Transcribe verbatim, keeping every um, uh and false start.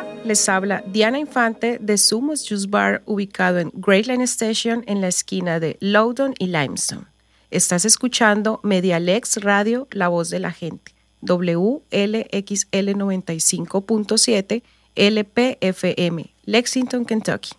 Les habla Diana Infante de Sumos Juice Bar, ubicado en Great Line Station en la esquina de Loudoun y Limestone. Estás escuchando Medialex Radio, la voz de la gente, W L X L noventa y cinco punto siete L P F M, Lexington, Kentucky.